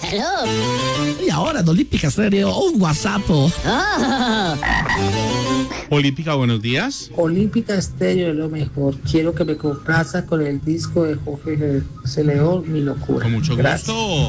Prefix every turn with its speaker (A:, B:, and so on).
A: Aló.
B: Y ahora en Olímpica Estéreo, un WhatsApp.
A: Oh.
C: Olímpica, buenos días.
D: Olímpica Estéreo es lo mejor. Quiero que me complaza con el disco de Jorge León, Mi Locura.
C: Con mucho
D: Gracias.
C: gusto.